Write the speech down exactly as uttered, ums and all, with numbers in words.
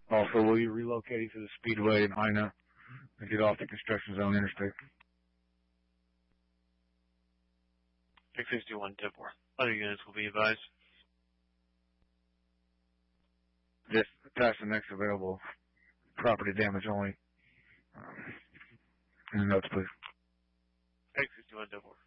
Also, will you relocate to the Speedway in Ina and get off the construction zone interstate? six sixty-one, ten four. Other units will be advised. Just attach the next available property damage only. Um, in the notes, please. six sixty-one, ten four.